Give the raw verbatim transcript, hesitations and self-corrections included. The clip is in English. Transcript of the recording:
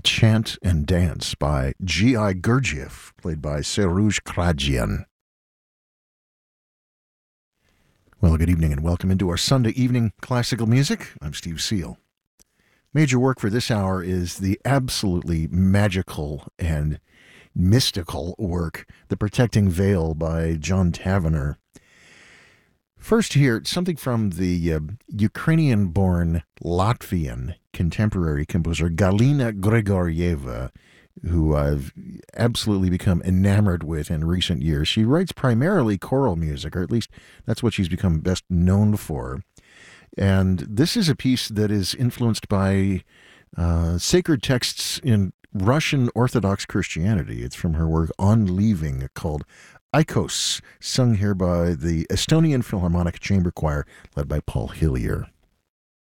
Chant and Dance by G I. Gurdjieff, played by Serouj Kradjian. Well, good evening and welcome into our Sunday evening classical music. I'm Steve Seal. Major work for this hour is the absolutely magical and mystical work, The Protecting Veil by John Tavener. First here, something from the uh, Ukrainian-born Latvian contemporary composer Galina Grigorieva, who I've absolutely become enamored with in recent years. She writes primarily choral music, or at least that's what she's become best known for. And this is a piece that is influenced by uh, sacred texts in Russian Orthodox Christianity. It's from her work On Leaving, called Aikos, sung here by the Estonian Philharmonic Chamber Choir, led by Paul Hillier.